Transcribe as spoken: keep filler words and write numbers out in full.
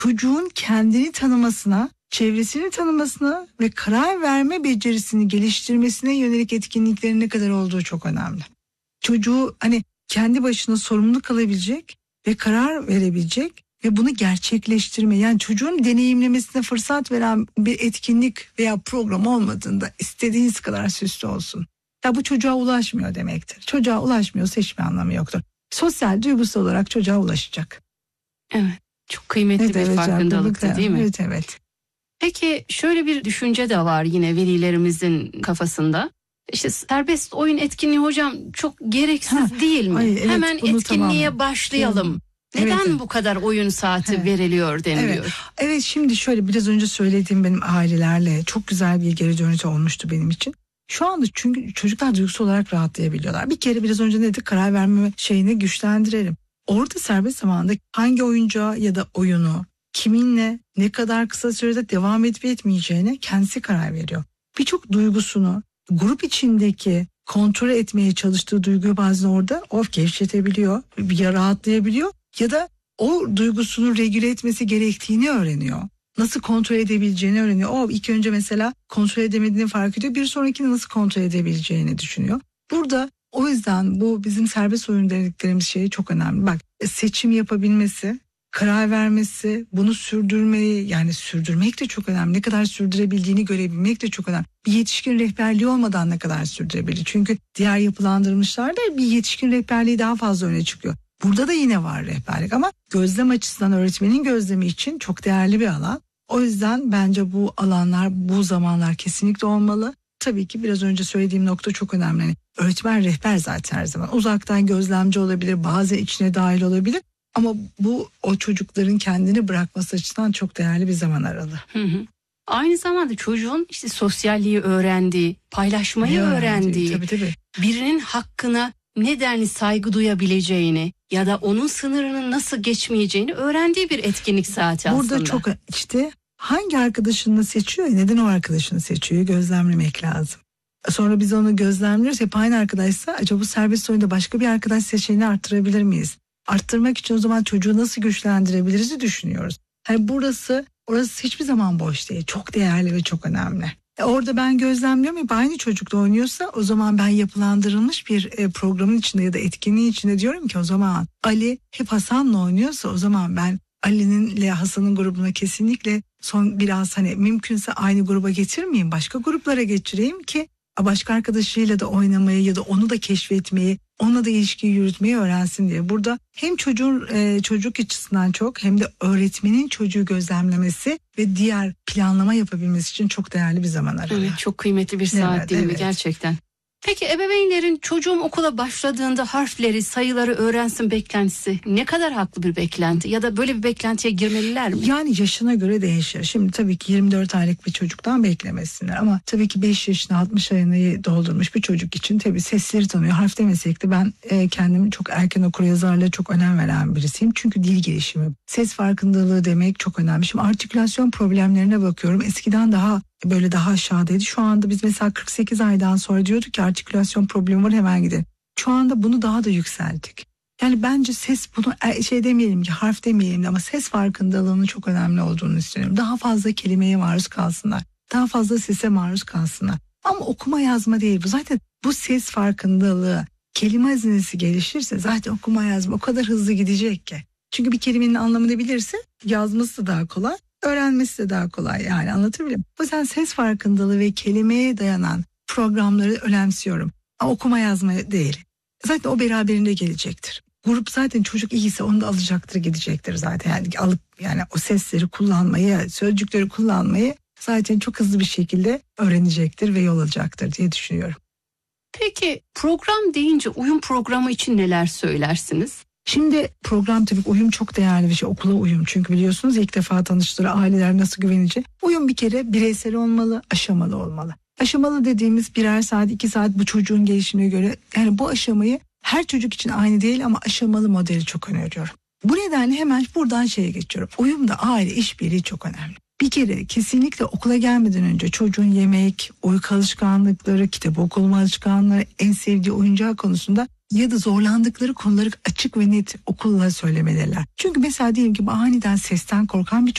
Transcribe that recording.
çocuğun kendini tanımasına, çevresini tanımasına ve karar verme becerisini geliştirmesine yönelik etkinliklerin ne kadar olduğu çok önemli. Çocuğu hani kendi başına sorumluluk alabilecek ve karar verebilecek ve bunu gerçekleştirme, yani çocuğun deneyimlemesine fırsat veren bir etkinlik veya program olmadığında istediğiniz kadar süslü olsun. Ya bu çocuğa ulaşmıyor demektir. Çocuğa ulaşmıyorsa hiçbir anlamı yoktur. Sosyal, duygusal olarak çocuğa ulaşacak. Evet, çok kıymetli evet, bir evet, farkındalıktı değil mi? Evet, evet. Peki şöyle bir düşünce de var yine velilerimizin kafasında. İşte serbest oyun etkinliği hocam çok gereksiz ha, değil mi? Ay, evet, hemen etkinliğe tamamen başlayalım. Neden evet, bu kadar oyun saati evet, veriliyor deniliyor? Evet. evet şimdi şöyle biraz önce söylediğim benim ailelerle çok güzel bir geri dönüş olmuştu benim için. Şu anda çünkü çocuklar duygusal olarak rahatlayabiliyorlar. Bir kere biraz önce ne dedik, karar verme şeyini güçlendirelim. Orada serbest zamanda hangi oyuncağı ya da oyunu kiminle ne kadar kısa sürede devam edip etmeyeceğine kendisi karar veriyor. Birçok duygusunu grup içindeki kontrol etmeye çalıştığı duyguyu bazen orada of gevşetebiliyor, ya rahatlayabiliyor ya da o duygusunu regüle etmesi gerektiğini öğreniyor. Nasıl kontrol edebileceğini öğreniyor. O ilk önce mesela kontrol edemediğini fark ediyor. Bir sonrakini nasıl kontrol edebileceğini düşünüyor. Burada o yüzden bu bizim serbest oyun dediklerimiz şey çok önemli. Bak, seçim yapabilmesi, karar vermesi, bunu sürdürmeyi, yani sürdürmek de çok önemli. Ne kadar sürdürebildiğini görebilmek de çok önemli. Bir yetişkin rehberliği olmadan ne kadar sürdürebilir? Çünkü diğer yapılandırmışlarda bir yetişkin rehberliği daha fazla öne çıkıyor. Burada da yine var rehberlik ama gözlem açısından öğretmenin gözlemi için çok değerli bir alan. O yüzden bence bu alanlar, bu zamanlar kesinlikle olmalı. Tabii ki biraz önce söylediğim nokta çok önemli. Yani öğretmen rehber zaten her zaman. Uzaktan gözlemci olabilir, bazen içine dahil olabilir. Ama bu o çocukların kendini bırakması açısından çok değerli bir zaman aralığı. Hı hı. Aynı zamanda çocuğun işte sosyalliği öğrendiği, paylaşmayı ya, öğrendiği, tabii, tabii. birinin hakkına nedenli saygı duyabileceğini ya da onun sınırının nasıl geçmeyeceğini öğrendiği bir etkinlik saati Burada aslında. Burada çok işte hangi arkadaşını seçiyor, neden o arkadaşını seçiyor gözlemlemek lazım. Sonra biz onu gözlemliyoruz, hep aynı arkadaşsa acaba bu serbest oyunda başka bir arkadaş seçeneğini arttırabilir miyiz? Arttırmak için o zaman çocuğu nasıl güçlendirebiliriz düşünüyoruz. Yani burası, orası hiçbir zaman boş değil. Çok değerli ve çok önemli. E orada ben gözlemliyorum, hep aynı çocukla oynuyorsa o zaman ben yapılandırılmış bir e, programın içinde ya da etkinliğin içinde diyorum ki o zaman Ali hep Hasan'la oynuyorsa o zaman ben Ali'nin ile Hasan'ın grubuna kesinlikle son biraz hani mümkünse aynı gruba getirmeyeyim, başka gruplara geçireyim ki başka arkadaşıyla da oynamayı ya da onu da keşfetmeyi, onunla da ilişkiyi yürütmeyi öğrensin diye. Burada hem çocuğun e, çocuk açısından çok hem de öğretmenin çocuğu gözlemlemesi ve diğer planlama yapabilmesi için çok değerli bir zaman aralığı. Evet, çok kıymetli bir saat evet, değil mi evet. gerçekten? Peki ebeveynlerin çocuğum okula başladığında harfleri, sayıları öğrensin beklentisi ne kadar haklı bir beklenti ya da böyle bir beklentiye girmeliler mi? Yani yaşına göre değişir. Şimdi tabii ki yirmi dört aylık bir çocuktan beklemesinler ama tabii ki beş yaşına altmış ayını doldurmuş bir çocuk için tabii sesleri tanıyor. Harf demesek de ben e, kendimi çok erken okuryazarlığa çok önem veren birisiyim. Çünkü dil gelişimi, ses farkındalığı demek çok önemli. Şimdi artikülasyon problemlerine bakıyorum. Eskiden daha böyle daha aşağıdaydı. Şu anda biz mesela kırk sekiz aydan sonra diyorduk ki artikülasyon problemi var, hemen gidelim. Şu anda bunu daha da yükselttik. Yani bence ses, bunu şey demeyelim ki harf demeyelim ama ses farkındalığının çok önemli olduğunu düşünüyorum. Daha fazla kelimeye maruz kalsınlar. Daha fazla sese maruz kalsınlar. Ama okuma yazma değil bu. Zaten bu ses farkındalığı, kelime hazinesi gelişirse zaten okuma yazma o kadar hızlı gidecek ki. Çünkü bir kelimenin anlamını bilirse yazması da daha kolay. Öğrenmesi de daha kolay, yani anlatabiliyor muyum? O yüzden ses farkındalığı ve kelimeye dayanan programları önemsiyorum. Ama okuma yazma değil. Zaten o beraberinde gelecektir. Grup zaten çocuk iyiyse onu da alacaktır, gidecektir zaten. Yani alıp yani o sesleri kullanmayı, sözcükleri kullanmayı zaten çok hızlı bir şekilde öğrenecektir ve yol alacaktır diye düşünüyorum. Peki program deyince uyum programı için neler söylersiniz? Şimdi program tabii uyum çok değerli bir şey, okula uyum. Çünkü biliyorsunuz ilk defa tanıştığı aileler nasıl güvenecek? Uyum bir kere bireysel olmalı, aşamalı olmalı. Aşamalı dediğimiz birer saat, iki saat bu çocuğun gelişimine göre. Yani bu aşamayı her çocuk için aynı değil ama aşamalı modeli çok öneriyorum. Bu nedenle hemen buradan şeye geçiyorum. Uyumda aile işbirliği çok önemli. Bir kere kesinlikle okula gelmeden önce çocuğun yemek, uyku alışkanlıkları, kitap okuma alışkanlıkları, en sevdiği oyuncağı konusunda ya da zorlandıkları konuları açık ve net okulla söylemeliler. Çünkü mesela diyelim ki aniden sesten korkan bir